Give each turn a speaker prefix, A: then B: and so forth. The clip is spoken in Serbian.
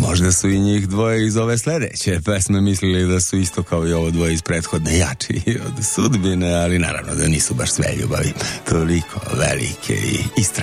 A: možda su i njih dvoje iz ove sledeće pesme mislili da su isto kao i ovo dvoje iz prethodne jači od sudbine, ali naravno da nisu baš sve ljubavi toliko velike i istrajne.